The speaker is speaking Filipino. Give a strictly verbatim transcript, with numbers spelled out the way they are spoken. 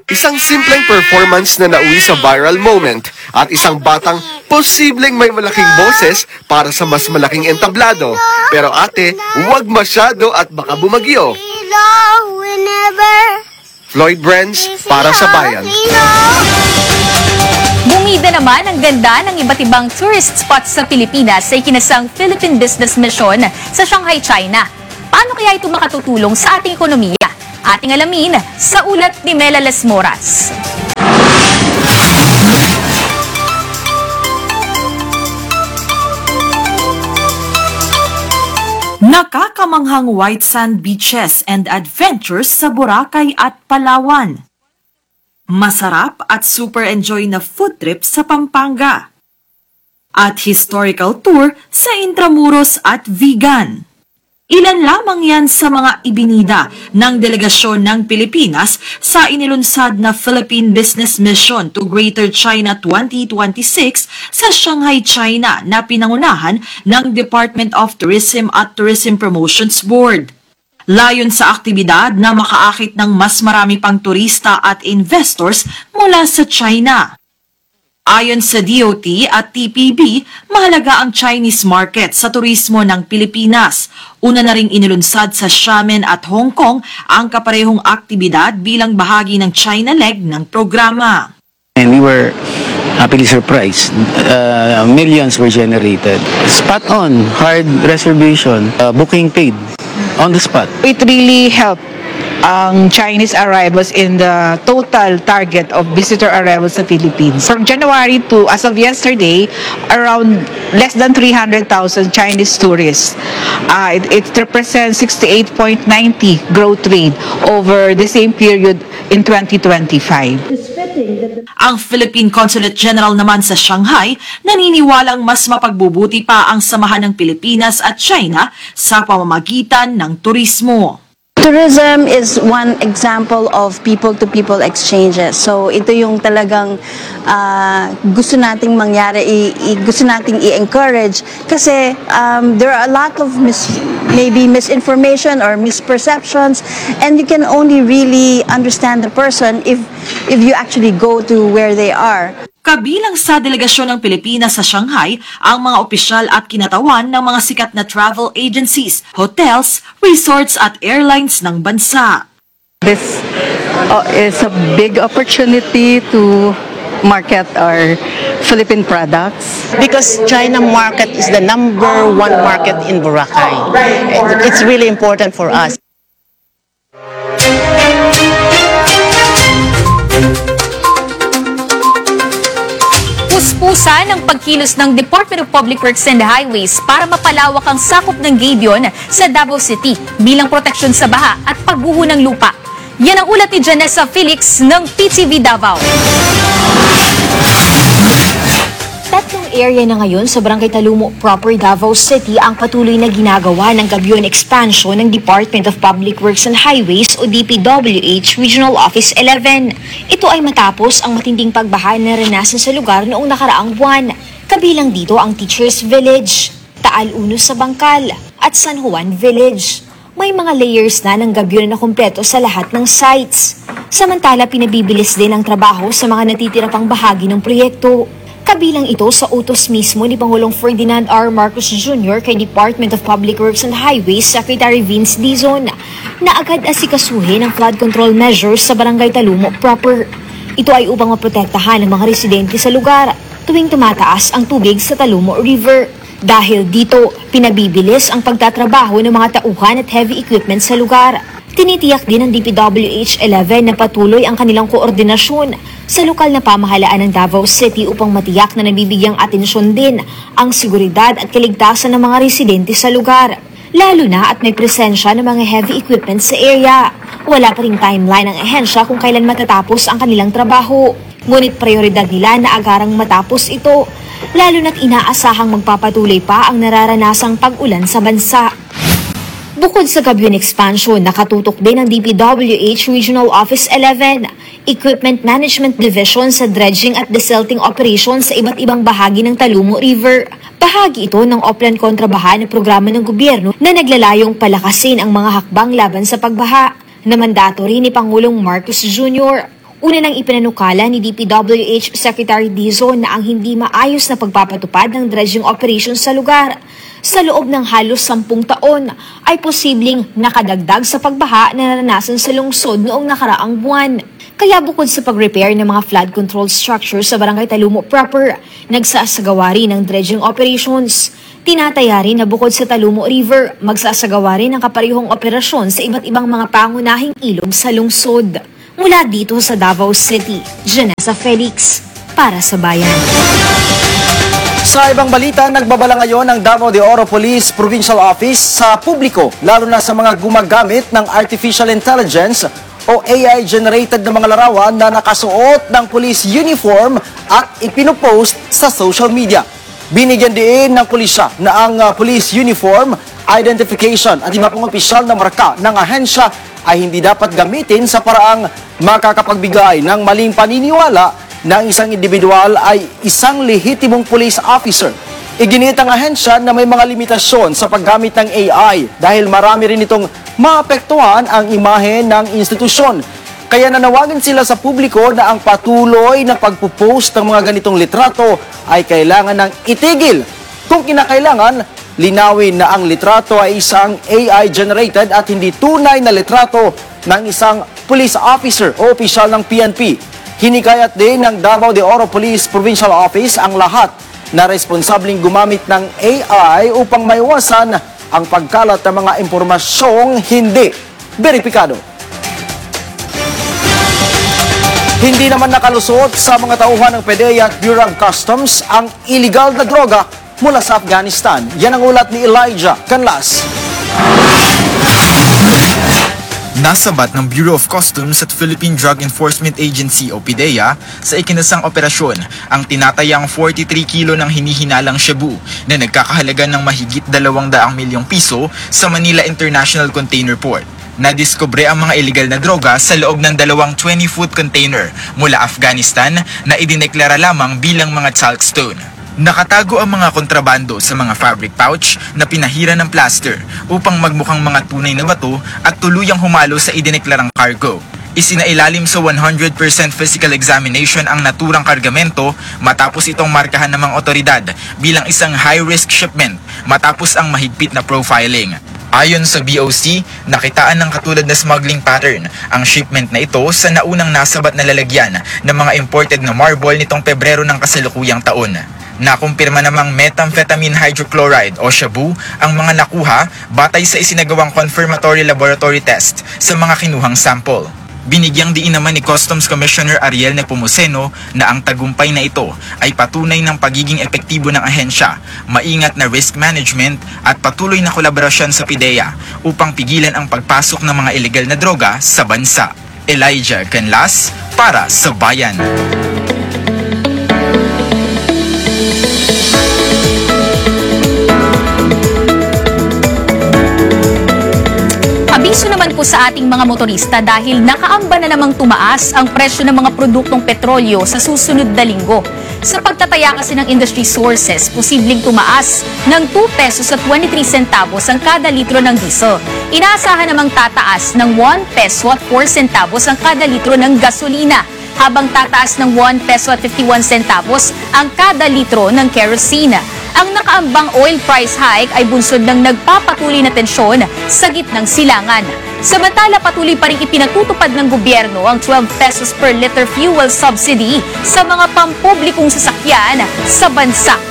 Isang simpleng performance na nauwi sa viral moment at isang batang posibleng may malaking boses para sa mas malaking entablado. Pero ate, huwag masyado at baka bumagyo. Floyd Brands para sa Bayan. Bumida naman ang ganda ng iba't ibang tourist spots sa Pilipinas sa ikinasang Philippine Business Mission sa Shanghai, China. Paano kaya ito makatutulong sa ating ekonomiya? Ating alamin sa ulat ni Mela Las Moras. Nakakamanghang white sand beaches and adventures sa Boracay at Palawan. Masarap at super enjoy na food trip sa Pampanga. At historical tour sa Intramuros at Vigan. Ilan lamang yan sa mga ibinida ng delegasyon ng Pilipinas sa inilunsad na Philippine Business Mission to Greater China twenty twenty-six sa Shanghai, China na pinangunahan ng Department of Tourism at Tourism Promotions Board. Layon sa aktibidad na makaakit ng mas marami pang turista at investors mula sa China. Ayon sa D O T at T P B, mahalaga ang Chinese market sa turismo ng Pilipinas. Una na ring inilunsad sa Xiamen at Hong Kong ang kaparehong aktibidad bilang bahagi ng China leg ng programa. And we were happily surprised. Uh, millions were generated. Spot on, hard reservation, uh, booking paid on the spot. It really helped ang Chinese arrivals in the total target of visitor arrivals sa Philippines. From January to as of yesterday, around less than three hundred thousand Chinese tourists. Uh, it, it represents sixty-eight point nine zero growth rate over the same period in twenty twenty-five. Ang Philippine Consulate General naman sa Shanghai naniniwalang mas mapagbubuti pa ang samahan ng Pilipinas at China sa pamamagitan ng turismo. Tourism is one example of people-to-people exchanges. So ito yung talagang uh, gusto nating mangyari, i, i, gusto nating i-encourage kasi um, there are a lot of mis, maybe misinformation or misperceptions, and you can only really understand the person if if you actually go to where they are. Kabilang sa delegasyon ng Pilipinas sa Shanghai ang mga opisyal at kinatawan ng mga sikat na travel agencies, hotels, resorts at airlines ng bansa. This uh, is a big opportunity to market our Philippine products. Because China market is the number one market in Boracay. It's really important for us. Puspusa ng pagkilos ng Department of Public Works and Highways para mapalawak ang sakop ng Gabion sa Davao City bilang proteksyon sa baha at pagguho ng lupa. Yan ang ulat ni Janessa Felix ng P T V Davao. Tatlong area na ngayon sa Barangay Talumo Proper, Davao City ang patuloy na ginagawa ng Gabion Expansion ng Department of Public Works and Highways o D P W H Regional Office eleven. Ito ay matapos ang matinding pagbaha na naranasan sa lugar noong nakaraang buwan. Kabilang dito ang Teachers Village, Taal Unos sa Bangkal at San Juan Village. May mga layers na ng Gabion na kumpleto sa lahat ng sites. Samantala, pinabibilis din ang trabaho sa mga natitira pang bahagi ng proyekto. Kabilang ito sa utos mismo ni Pangulong Ferdinand R. Marcos Junior kay Department of Public Works and Highways Secretary Vince Dizon na agad asikasuhin ang flood control measures sa Barangay Talumo Proper. Ito ay upang maprotektahan ang mga residente sa lugar tuwing tumataas ang tubig sa Talumo River. Dahil dito, pinabibilis ang pagtatrabaho ng mga tauhan at heavy equipment sa lugar. Tinitiyak din ng D P W H eleven na patuloy ang kanilang koordinasyon sa lokal na pamahalaan ng Davao City upang matiyak na nabibigyang atensyon din ang seguridad at kaligtasan ng mga residente sa lugar. Lalo na at may presensya ng mga heavy equipment sa area. Wala pa ring timeline ang ahensya kung kailan matatapos ang kanilang trabaho. Ngunit prioridad nila na agarang matapos ito, lalo na't inaasahang magpapatuloy pa ang nararanasang pag-ulan sa bansa. Bukod sa Gabion Expansion, nakatutok din ang D P W H Regional Office eleven, Equipment Management Division sa dredging at desilting operations sa iba't ibang bahagi ng Talumo River. Bahagi ito ng Oplan Kontrabaha na programa ng gobyerno na naglalayong palakasin ang mga hakbang laban sa pagbaha, na mandato rin ni Pangulong Marcos Junior Una nang ipinanukala ni D P W H Secretary Dizon na ang hindi maayos na pagpapatupad ng dredging operation sa lugar sa loob ng halos sampung taon ay posibleng nakadagdag sa pagbaha na naranasan sa lungsod noong nakaraang buwan. Kaya bukod sa pag-repair ng mga flood control structure sa Barangay Talumo proper, nagsasagawa rin ng dredging operations. Tinataya rin na bukod sa Talumo River, magsasagawa rin ng kaparehong operasyon sa iba't ibang mga pangunahing ilog sa lungsod. Mula dito sa Davao City, Janessa Felix, para sa Bayan. Sa ibang balita, nagbabala ngayon ang Davao de Oro Police Provincial Office sa publiko, lalo na sa mga gumagamit ng Artificial Intelligence o A I-generated na mga larawan na nakasuot ng police uniform at ipinupost sa social media. Binigyan din ng pulisya na ang uh, police uniform, identification at iba pang opisyal na marka ng ahensya ay hindi dapat gamitin sa paraang makakapagbigay ng maling paniniwala na ang isang individual ay isang lehitimong police officer. Iginit ang ahensya na may mga limitasyon sa paggamit ng A I dahil marami rin itong maapektuhan ang imahe ng institusyon. Kaya nanawagan sila sa publiko na ang patuloy na pagpupost ng mga ganitong litrato ay kailangan ng itigil. Kung kinakailangan, linawin na ang litrato ay isang A I-generated at hindi tunay na litrato ng isang police officer o opisyal ng P N P. Hinikayat din ng Davao de Oro Police Provincial Office ang lahat na responsabling gumamit ng A I upang maiwasan ang pagkalat ng mga impormasyong hindi beripikado. Hindi naman nakalusot sa mga tauhan ng PDEA at Bureau of Customs ang illegal na droga mula sa Afghanistan. Yan ang ulat ni Elijah Canlas. Nasabat ng Bureau of Customs at Philippine Drug Enforcement Agency o PDEA sa ikinasang operasyon ang tinatayang forty-three kilo ng hinihinalang shabu na nagkakahalaga ng mahigit dalawang daang milyong piso sa Manila International Container Port. Nadiskubre ang mga illegal na droga sa loob ng dalawang twenty-foot container mula Afghanistan na idineklara lamang bilang mga chalkstone. Nakatago ang mga kontrabando sa mga fabric pouch na pinahira ng plaster upang magmukhang mga tunay na bato at tuluyang humalo sa idineklarang cargo. Isinailalim sa one hundred percent physical examination ang naturang kargamento matapos itong markahan ng mga otoridad bilang isang high-risk shipment matapos ang mahigpit na profiling. Ayon sa B O C, nakitaan ng katulad na smuggling pattern ang shipment na ito sa naunang nasabat na lalagyan ng mga imported na marble nitong Pebrero ng kasalukuyang taon. Nakumpirma namang methamphetamine hydrochloride o shabu ang mga nakuha batay sa isinagawang confirmatory laboratory test sa mga kinuhang sample. Binigyang diin naman ni Customs Commissioner Ariel Nepomuceno na ang tagumpay na ito ay patunay ng pagiging epektibo ng ahensya, maingat na risk management at patuloy na kolaborasyon sa PDEA upang pigilan ang pagpasok ng mga illegal na droga sa bansa. Elijah Canlas para sa Bayan. Abiso naman po sa ating mga motorista dahil nakaamba na namang tumaas ang presyo ng mga produktong petrolyo sa susunod na linggo. Sa pagtataya kasi ng industry sources, posibleng tumaas ng two pesos at twenty-three centavos ang kada litro ng diesel. Inaasahan namang tataas ng one peso at four centavos ang kada litro ng gasolina, habang tataas ng one peso at fifty-one centavos ang kada litro ng kerosene. Ang nakaambang oil price hike ay bunsod ng nagpapatuloy na tensyon sa gitnang silangan. Samantala, patuloy pa rin ipinatutupad ng gobyerno ang twelve pesos per liter fuel subsidy sa mga pampublikong sasakyan sa bansa.